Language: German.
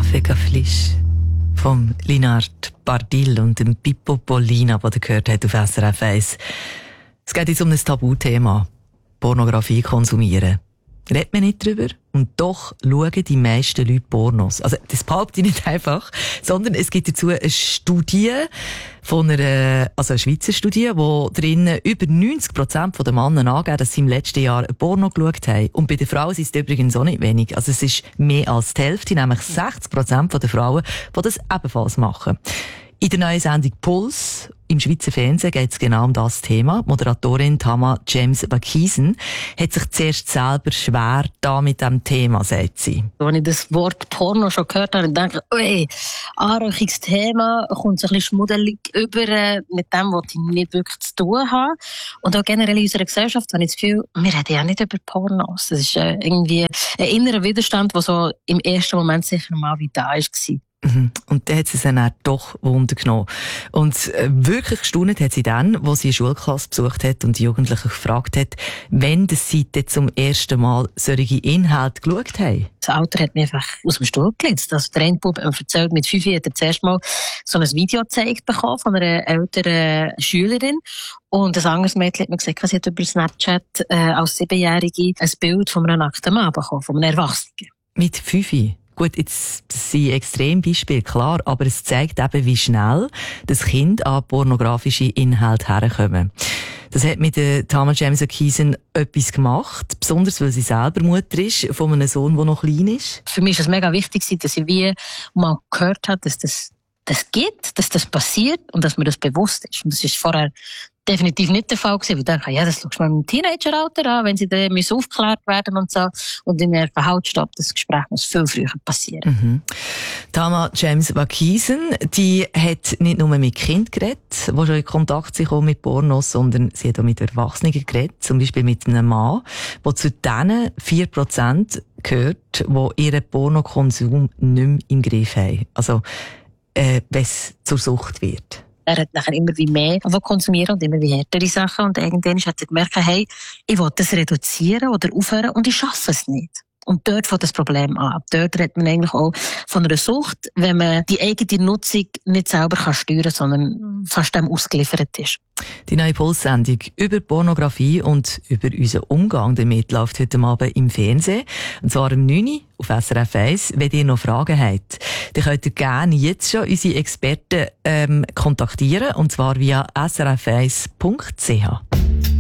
Café Gaflisch vom Linard Bardil und dem Pippo Pollina, das ihr gehört habt auf SRF 1. Es geht jetzt um ein Tabuthema. Pornografie konsumieren. Redet man nicht drüber und doch schauen die meisten Leute Pornos. Also das behaupte ich nicht einfach, sondern es gibt dazu eine Studie von eine Schweizer Studie, wo drinnen über 90% der Männer angeben, dass sie im letzten Jahr ein Porno geschaut haben. Und bei den Frauen ist es übrigens auch nicht wenig. Also es ist mehr als die Hälfte, nämlich 60% der Frauen, die das ebenfalls machen. In der neuen Sendung Puls im Schweizer Fernsehen geht es genau um das Thema. Die Moderatorin Tama James Vakisen hat sich zuerst selber schwer da mit diesem Thema, sagt sie. Als ich das Wort Porno schon gehört habe, dachte ich, ui, anrüchiges Thema, kommt so ein bisschen schmuddelig über mit dem, was ich nicht wirklich zu tun habe. Und auch generell in unserer Gesellschaft habe ich das Gefühl, wir reden ja nicht über Pornos. Das ist irgendwie ein innerer Widerstand, der so im ersten Moment sicher mal wie da war. Und dann hat sie dann doch Wunder genommen. Und wirklich gestaunt hat sie dann, wo sie eine Schulklasse besucht hat und die Jugendlichen gefragt hat, wenn sie zum ersten Mal solche Inhalte geschaut haben. Das Alter hat mich einfach aus dem Stuhl gelitzt. Also der eine Bub erzählt, mit 5 hat er zuerst mal so ein Video gezeigt bekommen von einer älteren Schülerin. Und ein anderes Mädchen hat mir gesagt, sie hat über Snapchat als 7-Jährige ein Bild von einem nackten Mann bekommen, von einem Erwachsenen. Mit 5? Gut, jetzt sind Extrembeispiele, klar, aber es zeigt eben, wie schnell das Kind an pornografische Inhalte herkommen. Das hat mit der Tama James Vakisen etwas gemacht, besonders weil sie selber Mutter ist von einem Sohn, der noch klein ist. Für mich ist es mega wichtig, dass ich wie mal gehört habe, dass das gibt, dass das passiert und dass mir das bewusst ist. Und das ist vorher definitiv nicht der Fall gewesen. Ich dachte, ja, das schaust du mal im Teenageralter an, wenn sie dann aufgeklärt werden und so. Und in der Verhaltensstopp, das Gespräch muss viel früher passieren. Tama James Vakisen, die hat nicht nur mit Kindern geredet, die schon in Kontakt sind mit Pornos, sondern sie hat auch mit Erwachsenen geredet, zum Beispiel mit einem Mann, der zu denen 4% gehört, die ihren Pornokonsum nicht mehr im Griff haben. Also, wenn es zur Sucht wird. Er hat nachher immer wie mehr konsumieren und immer wie härtere Sachen. Und irgendwann hat er gemerkt, hey, ich will das reduzieren oder aufhören und ich schaffe es nicht. Und dort fängt das Problem an. Dort redet man eigentlich auch von einer Sucht, wenn man die eigene Nutzung nicht selber steuern kann, sondern fast dem ausgeliefert ist. Die neue Pulssendung über Pornografie und über unseren Umgang damit läuft heute Abend im Fernsehen. Und zwar um 9 Uhr auf SRF 1. Wenn ihr noch Fragen habt, dann könnt ihr gerne jetzt schon unsere Experten kontaktieren. Und zwar via srf1.ch.